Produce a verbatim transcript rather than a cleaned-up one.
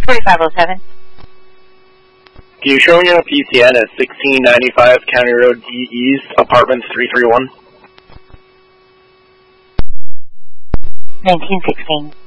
forty-five oh seven. Can you show me a P C N at sixteen ninety-five County Road D East, Apartments three three one? nineteen sixteen.